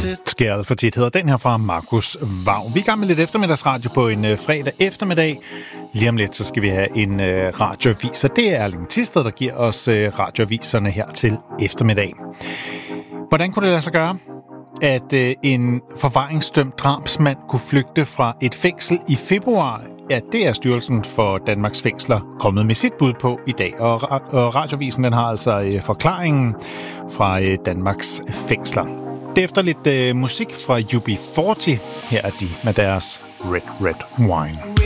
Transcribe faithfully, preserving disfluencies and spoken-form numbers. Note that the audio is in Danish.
Skæret for tit hedder den her fra Markus Vagn. Vi er i gang med lidt eftermiddagsradio på en øh, fredag eftermiddag. Lige om lidt, så skal vi have en øh, radioavis, og det er Erling Thisted, der giver os øh, radioaviserne her til eftermiddag. Hvordan kunne det lade sig gøre, at øh, en forvaringsdømt drabsmand kunne flygte fra et fængsel i februar? Ja, det er Styrelsen for Danmarks Fængsler kommet med sit bud på i dag. Og, og radioavisen den har altså øh, forklaringen fra øh, Danmarks Fængsler. Det er efter lidt øh, musik fra U B fyrre. Her er de med deres Red Red Wine.